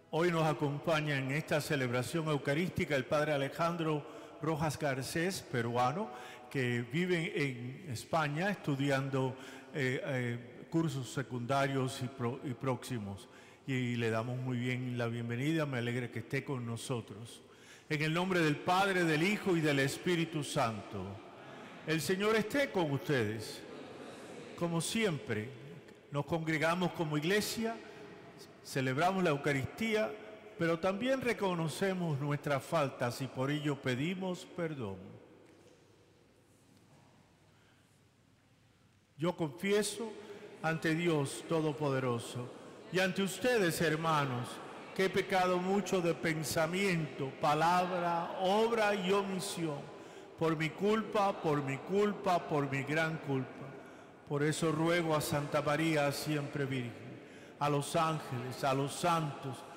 Hoy nos acompaña en esta celebración eucarística el Padre Alejandro Rojas Garcés, peruano, que vive en España estudiando cursos secundarios y próximos. Y le damos muy bien la bienvenida, me alegra que esté con nosotros. En el nombre del Padre, del Hijo y del Espíritu Santo. El Señor esté con ustedes. Como siempre, nos congregamos como iglesia, celebramos la Eucaristía, pero también reconocemos nuestras faltas y por ello pedimos perdón. Yo confieso ante Dios Todopoderoso y ante ustedes, hermanos, que he pecado mucho de pensamiento, palabra, obra y omisión, por mi culpa, por mi gran culpa. Por eso ruego a Santa María, siempre Virgen, a los ángeles, a los santos